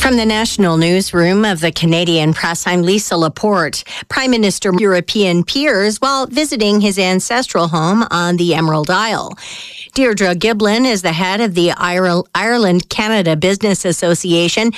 From the National Newsroom of the Canadian Press, I'm Lisa Laporte. Prime Minister European peers while visiting his ancestral home on the Emerald Isle. Deirdre Giblin is the head of the Ireland Canada Business Association.